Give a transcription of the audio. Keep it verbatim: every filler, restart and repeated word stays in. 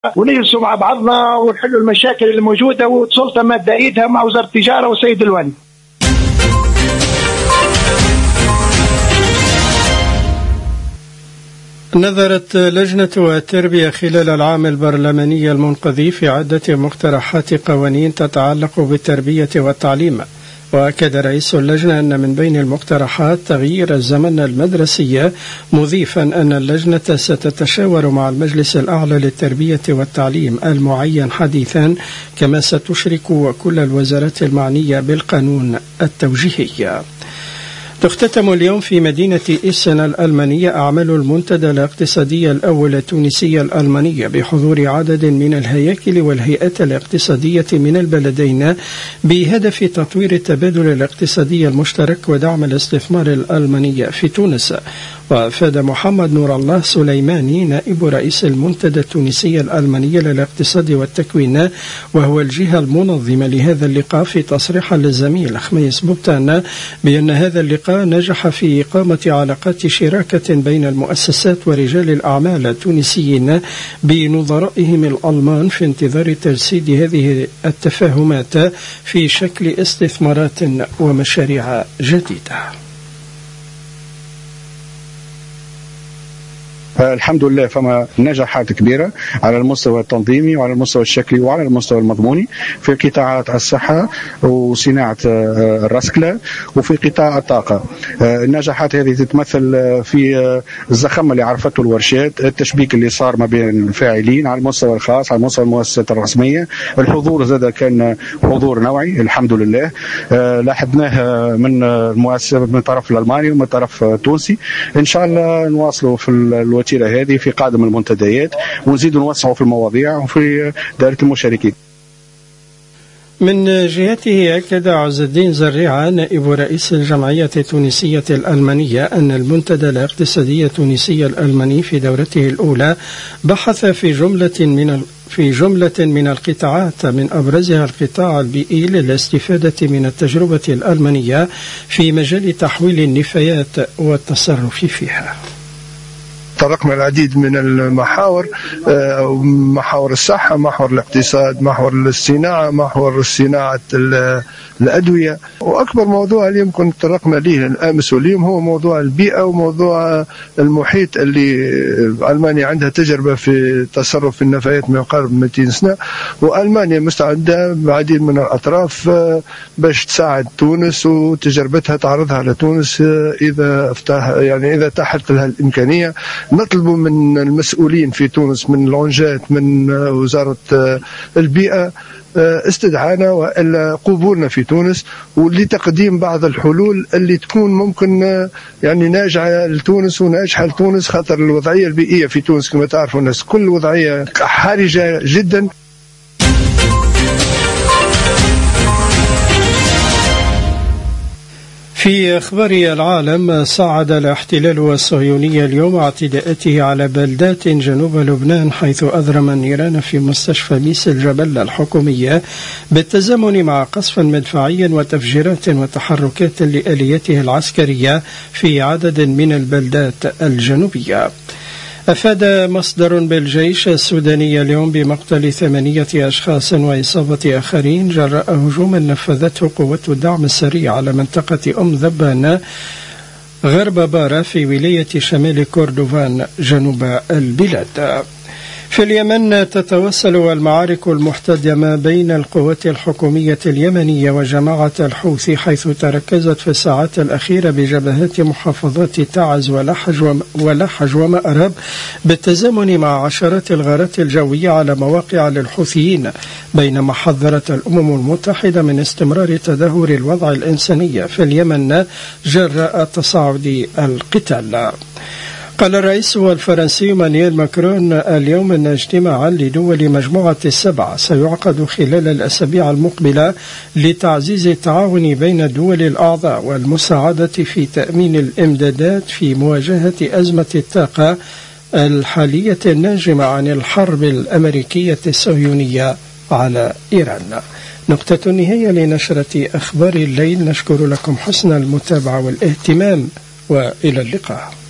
ونجلسوا مع بعضنا ونحلوا المشاكل اللي موجودة، والسلطة مادة إيدها مع وزارة التجارة وسيد الوالي. نظرت لجنة التربية خلال العام البرلماني المنقضي في عدة مقترحات قوانين تتعلق بالتربية والتعليم. وأكد رئيس اللجنة أن من بين المقترحات تغيير الزمن المدرسي، مضيفا أن اللجنة ستتشاور مع المجلس الأعلى للتربية والتعليم المعين حديثا، كما ستشرك كل الوزارات المعنية بالقانون التوجيهي. تختتم اليوم في مدينة إيسن الألمانية أعمال المنتدى الاقتصادي الأول التونسي الألماني بحضور عدد من الهياكل والهيئات الاقتصادية من البلدين، بهدف تطوير التبادل الاقتصادي المشترك ودعم الاستثمار الألماني في تونس. وأفاد محمد نور الله سليماني نائب رئيس المنتدى التونسي الألماني للاقتصاد والتكوين وهو الجهة المنظمة لهذا اللقاء في تصريح للزميل خميس بوبتان بأن هذا اللقاء نجح في إقامة علاقات شراكة بين المؤسسات ورجال الأعمال التونسيين بنظرائهم الألمان في انتظار تجسيد هذه التفاهمات في شكل استثمارات ومشاريع جديدة. الحمد لله فما نجاحات كبيرة على المستوى التنظيمي وعلى المستوى الشكلي وعلى المستوى المضموني في قطاعات الصحة وصناعة الرسكلة وفي قطاع الطاقة. النجاحات هذه تتمثل في الزخم اللي عرفته الورشات، التشبيك اللي صار ما بين الفاعلين على المستوى الخاص على المستوى المؤسسات الرسمية، الحضور زاد كان حضور نوعي الحمد لله لاحظناه من المؤسسة من الطرف الألماني ومن الطرف التونسي. إن شاء الله نواصلوا في الوتيرة هذه في قادم المنتديات ونزيدوا نوسعوا في المواضيع وفي دائرة المشاركين. من جهته أكد عز الدين زريعة نائب رئيس الجمعية التونسية الألمانية أن المنتدى الاقتصادي التونسي الألماني في دورته الأولى بحث في جملة من في جملة من القطاعات من أبرزها القطاع البيئي للاستفادة من التجربة الألمانية في مجال تحويل النفايات والتصرف فيها. طرقنا العديد من المحاور، محاور الصحة، محور الاقتصاد، محور الصناعة، محور صناعة الأدوية، وأكبر موضوع اللي يمكن طرقنا ليه أمس واليوم هو موضوع البيئة وموضوع المحيط اللي ألمانيا عندها تجربة في التصرف في النفايات من قرب مئتين سنة، وألمانيا مستعدة بعديد من الأطراف باش تساعد تونس وتجربتها تعرضها على تونس إذا افتح يعني إذا تحت لها الإمكانية. نطلب من المسؤولين في تونس من لونجات من وزارة البيئة استدعانا وإلا قبولنا في تونس ولتقديم بعض الحلول اللي تكون ممكن يعني ناجعة لتونس وناجحة لتونس، خاطر الوضعية البيئية في تونس كما تعرفوا الناس كل وضعية حرجة جدا. في أخبار العالم، صعد الاحتلال الصهيوني اليوم اعتداءاته على بلدات جنوب لبنان، حيث أضرم النيران في مستشفى ميس الجبل الحكومية بالتزامن مع قصف مدفعي وتفجيرات وتحركات لآليته العسكرية في عدد من البلدات الجنوبية. أفاد مصدر بالجيش السوداني اليوم بمقتل ثمانية أشخاص وإصابة آخرين جراء هجوم نفذته قوات الدعم السريع على منطقة أم ذبان غرب بارا في ولاية شمال كردوفان جنوب البلاد. في اليمن تتواصل المعارك المحتدمة بين القوات الحكومية اليمنية وجماعة الحوثي، حيث تركزت في الساعات الأخيرة بجبهات محافظات تعز ولحج ولحج ومأرب بالتزامن مع عشرات الغارات الجوية على مواقع للحوثيين، بينما حذرت الأمم المتحدة من استمرار تدهور الوضع الإنساني في اليمن جراء تصاعد القتال. قال الرئيس الفرنسي مانويل ماكرون اليوم أن اجتماعا لدول مجموعة السبع سيعقد خلال الأسابيع المقبلة لتعزيز التعاون بين الدول الأعضاء والمساعدة في تأمين الإمدادات في مواجهة أزمة الطاقة الحالية الناجمة عن الحرب الأمريكية الصهيونية على إيران. نقطة النهاية لنشرة أخبار الليل. نشكر لكم حسن المتابعة والاهتمام وإلى اللقاء.